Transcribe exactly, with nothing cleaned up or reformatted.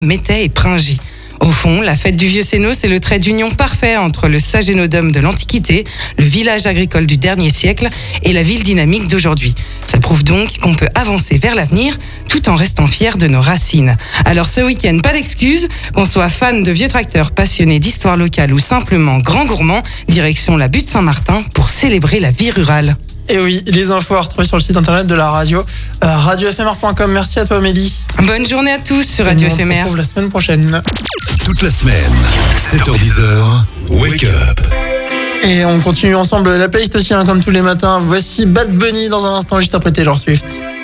Métais et Pringy. Au fond, la fête du Vieux Sénot, c'est le trait d'union parfait entre le Sagénodome de l'Antiquité, le village agricole du dernier siècle et la ville dynamique d'aujourd'hui. Ça prouve donc qu'on peut avancer vers l'avenir tout en restant fier de nos racines. Alors ce week-end, pas d'excuses, qu'on soit fan de vieux tracteurs, passionné d'histoire locale ou simplement grand gourmand, direction la butte Saint-Martin pour célébrer la vie rurale. Et oui, les infos à retrouver sur le site internet de la radio, euh, radio f m r point com. Merci à toi, Amélie. Bonne journée à tous sur Radio Et nous, F M R. On se retrouve la semaine prochaine. Toute la semaine, sept heures dix, Wake Up. Et on continue ensemble la playlist aussi, hein, comme tous les matins. Voici Bad Bunny dans un instant, juste après Taylor Swift.